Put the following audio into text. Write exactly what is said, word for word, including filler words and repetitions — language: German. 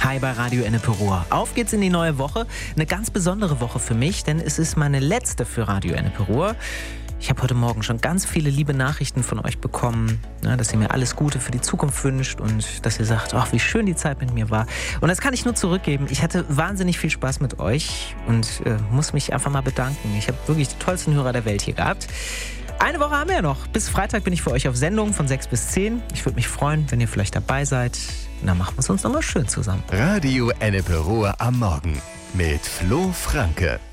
Hi bei Radio Ennepe Ruhr. Auf geht's in die neue Woche. Eine ganz besondere Woche für mich, denn es ist meine letzte für Radio Ennepe Ruhr. Ich habe heute Morgen schon ganz viele liebe Nachrichten von euch bekommen, ne, dass ihr mir alles Gute für die Zukunft wünscht und dass ihr sagt, ach, wie schön die Zeit mit mir war. Und das kann ich nur zurückgeben. Ich hatte wahnsinnig viel Spaß mit euch und äh, muss mich einfach mal bedanken. Ich habe wirklich die tollsten Hörer der Welt hier gehabt. Eine Woche haben wir ja noch. Bis Freitag bin ich für euch auf Sendung von sechs bis zehn. Ich würde mich freuen, wenn ihr vielleicht dabei seid. Und dann machen wir es uns nochmal schön zusammen. Radio Ennepe Ruhr am Morgen mit Flo Franke.